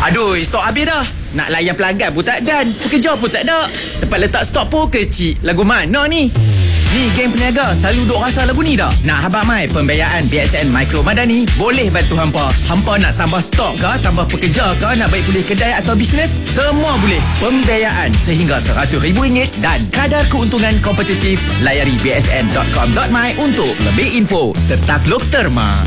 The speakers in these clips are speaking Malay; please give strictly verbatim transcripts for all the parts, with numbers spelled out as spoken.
Aduh, stok habis dah. Nak layan pelanggan pun tak dan. Pekerja pun tak ada. Tempat letak stok pun kecil. Lagu mana ni? Ni geng peniaga selalu duk rasa lagu ni dah. Nak habaq mai pembiayaan B S N Mikro Madani boleh bantu hampa. Hampa nak tambah stok ke, tambah pekerja ke, nak baik pulih kedai atau bisnes, semua boleh. Pembiayaan sehingga seratus ribu ringgit dan kadar keuntungan kompetitif. Layari b s n dot com dot my untuk lebih info. Tertakluk terma.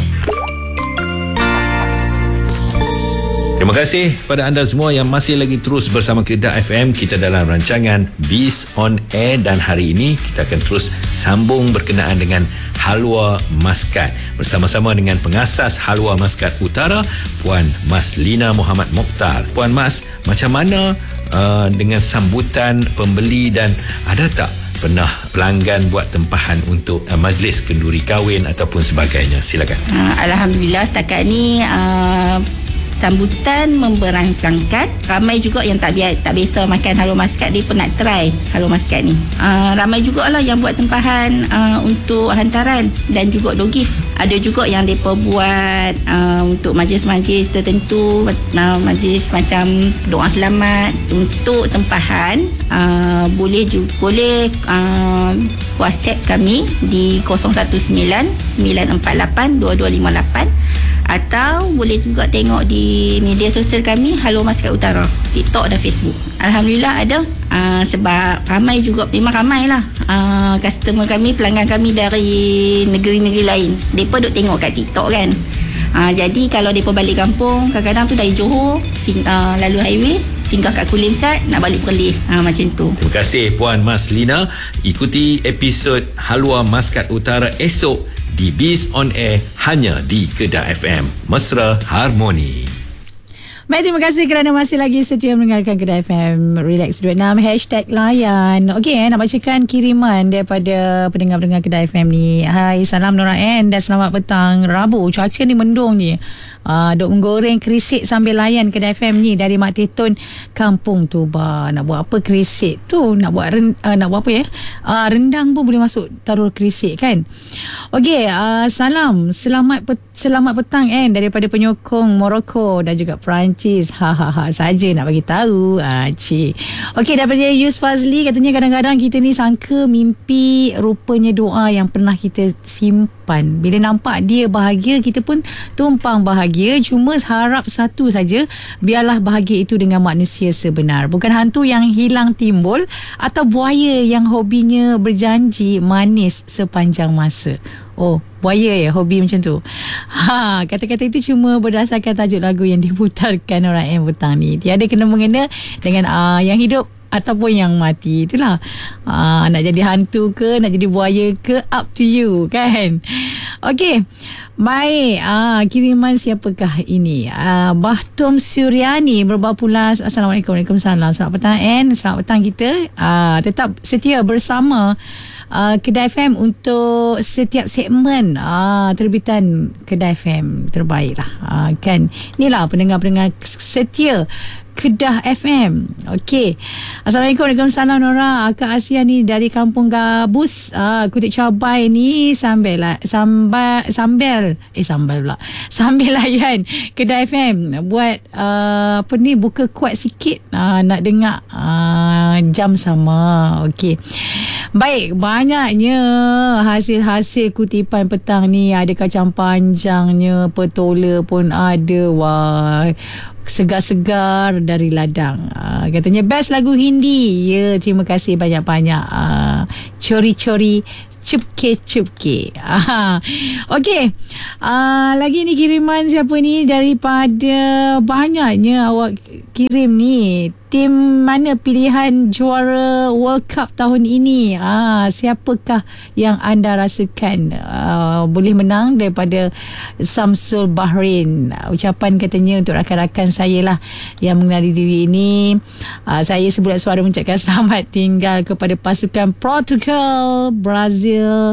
Terima kasih kepada anda semua yang masih lagi terus bersama Kedah F M. Kita dalam rancangan Biz on Air dan hari ini kita akan terus sambung berkenaan dengan Halwa Maskat bersama-sama dengan pengasas Halwa Maskat Utara, Puan Mas Lina Muhammad Mokhtar. Puan Mas, macam mana uh, dengan sambutan pembeli dan ada tak pernah pelanggan buat tempahan untuk uh, majlis kenduri kahwin ataupun sebagainya? Silakan. Uh, Alhamdulillah setakat ni uh, sambutan memberangsangkan. Ramai juga yang tak biasa, tak biasa makan Halwa Maskat, dia pun nak try Halwa Maskat ni. Uh, ramai jugalah yang buat tempahan uh, untuk hantaran dan juga door gift. Ada juga yang mereka buat uh, untuk majlis-majlis tertentu, uh, majlis macam doa selamat. Untuk tempahan uh, boleh juga, boleh uh, WhatsApp kami di kosong satu sembilan sembilan empat lapan dua dua lima lapan atau boleh juga tengok di media sosial kami Halwa Maskat Utara, TikTok dan Facebook. Alhamdulillah ada uh, sebab ramai juga, memang ramai lah uh, customer kami, pelanggan kami dari negeri-negeri lain. Mereka duk tengok kat TikTok kan. Uh, jadi kalau mereka balik kampung, kadang-kadang tu dari Johor sing, uh, lalu highway singgah kat Kulimsat nak balik Perlis, ha, macam tu. Terima kasih Puan Mas Lina. Ikuti episod Halwa Maskat Utara esok di Biz on Air hanya di Kedah F M. Mesra Harmoni. Baik, terima kasih kerana masih lagi setia mendengarkan Kedah F M. Relax dua puluh enam hashtag layan. Okey, eh, nak bacakan kiriman daripada pendengar-pendengar Kedah F M ni. Hai, salam Nora N dan selamat petang Rabu. Cuaca ni mendung je. Uh, duk menggoreng kerisik sambil layan Kedah F M ni dari Mak Tetun, Kampung Tuba. Nak buat apa kerisik tu? Nak buat ren, uh, nak buat apa ya? Uh, rendang pun boleh masuk taruh kerisik kan? Okey, uh, salam. Selamat pet, selamat petang eh daripada penyokong Morocco dan juga Perancis. Ha ha ha saja nak bagi tahu. Ah, cik. Okey, daripada Yus Fazli katanya kadang-kadang kita ni sangka mimpi rupanya doa yang pernah kita simpan. Bila nampak dia bahagia, kita pun tumpang bahagia. Cuma harap satu saja, biarlah bahagia itu dengan manusia sebenar, bukan hantu yang hilang timbul atau buaya yang hobinya berjanji manis sepanjang masa. Oh, buaya ya hobi macam tu. Ha, kata-kata itu cuma berdasarkan tajuk lagu yang diputarkan orang yang petang ni. Tiada kena mengena dengan uh, yang hidup ataupun yang mati. Itulah uh, nak jadi hantu ke, nak jadi buaya ke, up to you kan. Okey, baik. uh, Kiriman siapakah ini? uh, Bahtum Suryani Berbapulas. Assalamualaikum. Waalaikumsalam. Selamat petang N. Selamat petang kita. uh, Tetap setia bersama Uh, Kedah F M untuk setiap segmen uh, terbitan Kedah F M terbaik lah, uh, kan. Inilah pendengar-pendengar setia Kedah F M. Okey. Assalamualaikum. Waalaikumsalam Nora. Akak Asia ni dari Kampung Gabus. Ah, kutit cabai ni sambil lah, sambal sambal eh sambal pula. Sambil layan Kedah F M buat uh, apa ni, buka kuat sikit uh, nak dengar uh, jam sama. Okey. Baik, banyaknya hasil-hasil kutipan petang ni. Ada kacang panjangnya, petola pun ada. Wah, segar-segar dari ladang. Uh, katanya best lagu Hindi. Ya, terima kasih banyak-banyak. Uh, cori-cori cupke-cupke. Uh, Okey. Uh, lagi ni kiriman siapa ni? Daripada banyaknya awak kirim ni. Tim mana pilihan juara World Cup tahun ini? Ah, siapakah yang anda rasakan uh, boleh menang daripada Samsul Bahrain? Ucapan katanya untuk rakan-rakan saya lah yang mengenali diri ini. Uh, saya sebulat suara mengucapkan selamat tinggal kepada pasukan Portugal, Brazil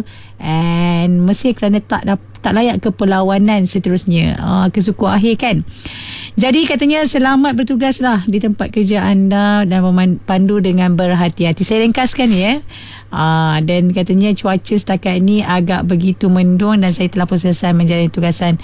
and Mesir kerana tak dapat tak layak ke perlawanan seterusnya, uh, ke suku akhir kan. Jadi katanya selamat bertugaslah di tempat kerja anda dan memandu dengan berhati-hati. Saya ringkaskan ya. Uh, dan katanya cuaca setakat ini agak begitu mendung dan saya telah pun selesai menjalani tugasan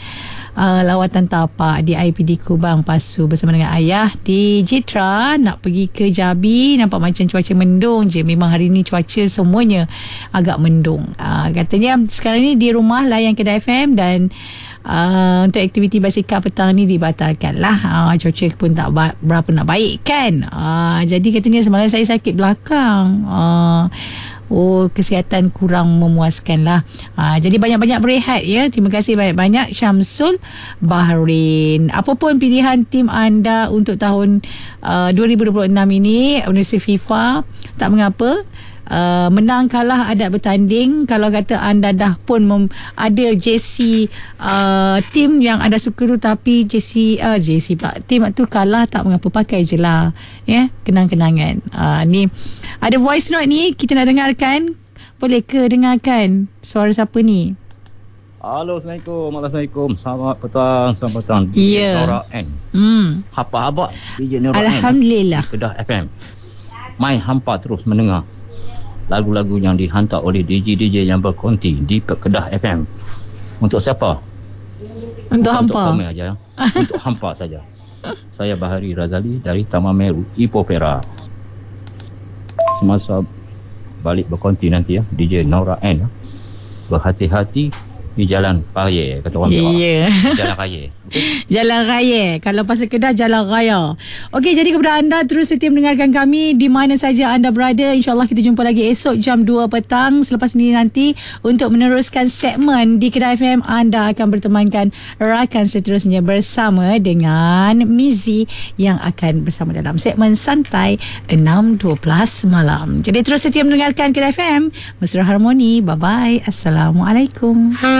uh, lawatan tapak di I P D Kubang Pasu bersama dengan ayah di Jitra. Nak pergi ke Jabi, nampak macam cuaca mendung je. Memang hari ni cuaca semuanya agak mendung. Uh, katanya sekarang ni di rumah layan Kedah F M dan Uh, untuk aktiviti basikal petang ni dibatalkan lah. uh, Cuaca pun tak ba- berapa nak baik kan. uh, Jadi katanya semalam saya sakit belakang. uh, Oh, kesihatan kurang memuaskan lah. uh, Jadi banyak-banyak berehat ya. Terima kasih banyak-banyak Syamsul Bahrain. Apapun pilihan tim anda untuk tahun uh, dua ribu dua puluh enam ini, Universiti FIFA, tak mengapa. Uh, menang kalah adat bertanding. Kalau kata anda dah pun mem- ada J C uh, tim yang anda suka tu, tapi J C uh, J C pula tim tu kalah, tak mengapa, pakai je lah ya, yeah? Kenang-kenangan. uh, Ni ada voice note ni, kita nak dengarkan. Boleh ke dengarkan suara siapa ni? Halo, Assalamualaikum. Assalamualaikum. Selamat petang, selamat petang. Ya. Yeah. Nora N. Hmm. Apa habak D J Nora Alhamdulillah. N. Kedah F M. Mai hampa terus mendengar lagu-lagu yang dihantar oleh D J D J yang berkonti di Kedah F M. Untuk siapa? Untuk Bukan hampa. Untuk kami aja. Untuk hampa saja. Saya Bahari Razali dari Taman Meru, Ipoh Perak. Semasa balik berkonti nanti ya, D J Nora N. Berhati-hati di Jalan Raya, kata orang Perak. Ya. Jalan Raya. Okay? Jalan Raya. Kalau pasal Kedah, Jalan Raya. Okey, jadi kepada anda terus setia mendengarkan kami di mana saja anda berada. InsyaAllah kita jumpa lagi esok jam dua petang. Selepas ini nanti untuk meneruskan segmen di Kedah F M, anda akan bertemankan rakan seterusnya bersama dengan Mizi yang akan bersama dalam segmen Santai enam dua belas malam. Jadi terus setia mendengarkan Kedah F M. Mesra Harmoni. Bye-bye. Assalamualaikum.